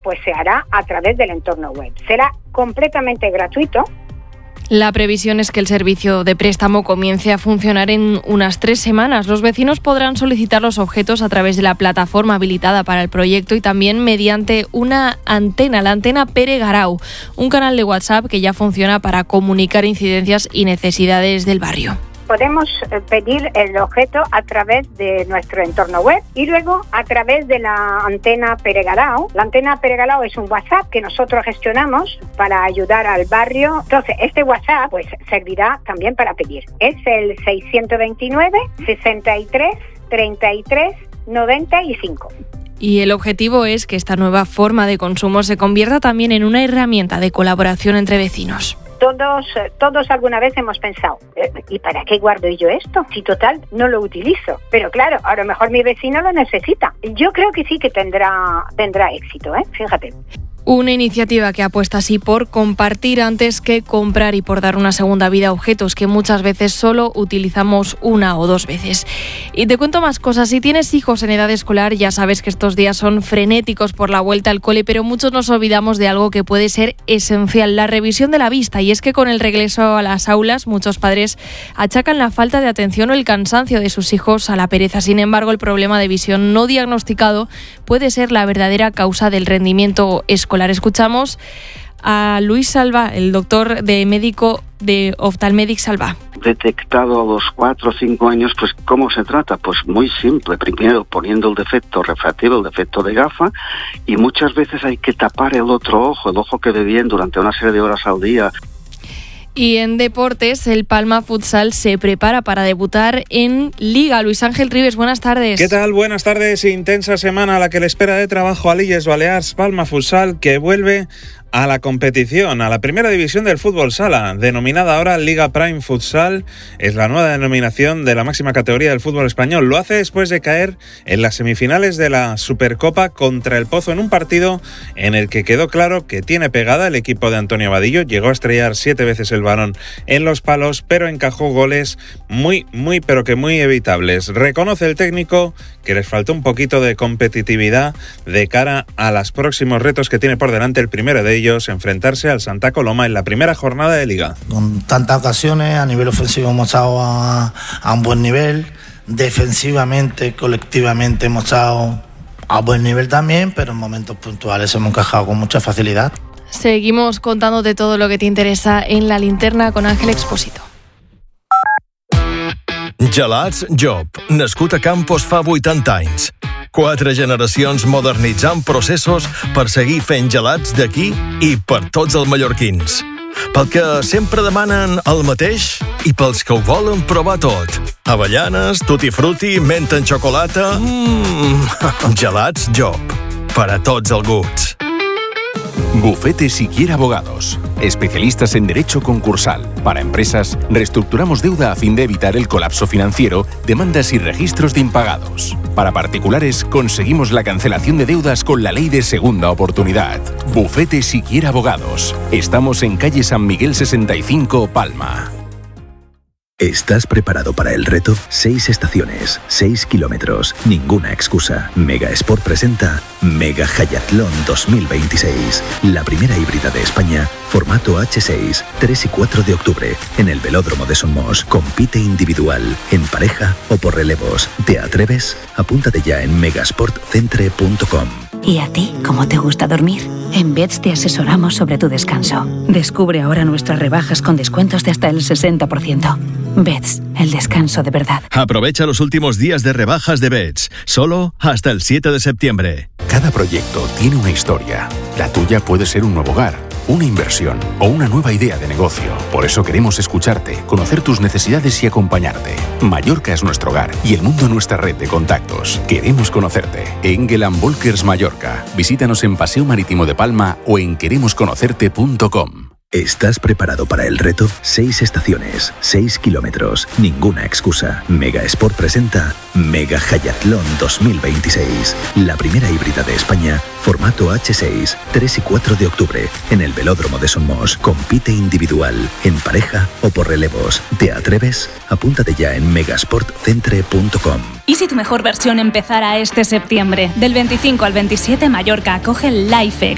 pues se hará a través del entorno web. Será completamente gratuito. La previsión es que el servicio de préstamo comience a funcionar en unas 3 semanas. Los vecinos podrán solicitar los objetos a través de la plataforma habilitada para el proyecto y también mediante una antena, la antena Pere Garau, un canal de WhatsApp que ya funciona para comunicar incidencias y necesidades del barrio. Podemos pedir el objeto a través de nuestro entorno web y luego a través de la antena Pere Garau. La antena Pere Garau es un WhatsApp que nosotros gestionamos para ayudar al barrio. Entonces, este WhatsApp pues servirá también para pedir. Es el 629 63 33 95. Y el objetivo es que esta nueva forma de consumo se convierta también en una herramienta de colaboración entre vecinos. Todos alguna vez hemos pensado, ¿y para qué guardo yo esto? Si total no lo utilizo. Pero claro, a lo mejor mi vecino lo necesita. Yo creo que sí que tendrá éxito, fíjate. Una iniciativa que apuesta así por compartir antes que comprar y por dar una segunda vida a objetos que muchas veces solo utilizamos 1 o 2 veces. Y te cuento más cosas. Si tienes hijos en edad escolar, ya sabes que estos días son frenéticos por la vuelta al cole, pero muchos nos olvidamos de algo que puede ser esencial, la revisión de la vista. Y es que con el regreso a las aulas, muchos padres achacan la falta de atención o el cansancio de sus hijos a la pereza. Sin embargo, el problema de visión no diagnosticado puede ser la verdadera causa del rendimiento escolar. Escuchamos a Luis Salva, el doctor médico de Oftalmedic Salva. Detectado a los 4 o 5 años, pues ¿cómo se trata? Pues muy simple. Primero poniendo el defecto refractivo, el defecto de gafa, y muchas veces hay que tapar el otro ojo, el ojo que ve bien durante una serie de horas al día. Y en deportes, el Palma Futsal se prepara para debutar en Liga. Luis Ángel Ribes, buenas tardes. ¿Qué tal? Buenas tardes. Intensa semana a la que le espera de trabajo a Illes Balears Palma Futsal, que vuelve a la competición, a la primera división del fútbol sala, denominada ahora Liga Prime Futsal. Es la nueva denominación de la máxima categoría del fútbol español. Lo hace después de caer en las semifinales de la Supercopa contra el Pozo, en un partido en el que quedó claro que tiene pegada el equipo de Antonio Vadillo. Llegó a estrellar 7 veces el balón en los palos, pero encajó goles muy evitables. Reconoce el técnico que les faltó un poquito de competitividad de cara a los próximos retos que tiene por delante. El primero de ellos, enfrentarse al Santa Coloma en la primera jornada de Liga. Con tantas ocasiones, a nivel ofensivo hemos estado a un buen nivel, defensivamente, colectivamente hemos estado a buen nivel también, pero en momentos puntuales hemos encajado con mucha facilidad. Seguimos contándote todo lo que te interesa en La Linterna con Ángel Expósito. Gelats Job, nascut a Campos fa 80 anys. 4 generacions modernitzant processos per seguir fent gelats d'aquí i per tots els mallorquins. Pel que sempre demanen el mateix i pels que ho volen provar tot. Avellanes, tutti frutti, menta en xocolata... Gelats Job, per a tots els gusts. Bufete Siquiera Abogados, especialistas en derecho concursal. Para empresas, reestructuramos deuda a fin de evitar el colapso financiero, demandas y registros de impagados. Para particulares, conseguimos la cancelación de deudas con la ley de segunda oportunidad. Bufete Siquiera Abogados. Estamos en calle San Miguel 65, Palma. ¿Estás preparado para el reto? 6 estaciones, 6 kilómetros, ninguna excusa. Mega Sport presenta Mega Hayatlón 2026, la primera híbrida de España, formato H6, 3 y 4 de octubre, en el Velódromo de Somos. Compite individual, en pareja o por relevos. ¿Te atreves? Apúntate ya en megasportcentre.com. ¿Y a ti, cómo te gusta dormir? En Beds te asesoramos sobre tu descanso. Descubre ahora nuestras rebajas con descuentos de hasta el 60%. Beds, el descanso de verdad. Aprovecha los últimos días de rebajas de Beds, solo hasta el 7 de septiembre. Cada proyecto tiene una historia. La tuya puede ser un nuevo hogar, una inversión o una nueva idea de negocio. Por eso queremos escucharte, conocer tus necesidades y acompañarte. Mallorca es nuestro hogar y el mundo nuestra red de contactos. Queremos conocerte. Engel & Volkers Mallorca. Visítanos en Paseo Marítimo de Palma o en queremosconocerte.com. ¿Estás preparado para el reto? 6 estaciones, 6 kilómetros, ninguna excusa. Mega Sport presenta Mega Hayatlón 2026, la primera híbrida de España, formato H6, 3 y 4 de octubre, en el Velódromo de Somos. Compite individual, en pareja o por relevos. ¿Te atreves? Apúntate ya en megasportcentre.com. ¿Y si tu mejor versión empezara este septiembre? Del 25 al 27, Mallorca acoge el LifeX,